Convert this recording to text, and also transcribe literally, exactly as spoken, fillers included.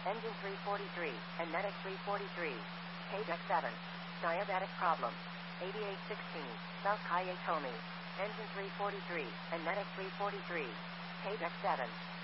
Engine three forty-three, and Medic three forty-three. Page X seven. Diabetic problem. eighty-eight sixteen, South Kayetomi. Engine three forty-three, and Medic three forty-three. Page X seven.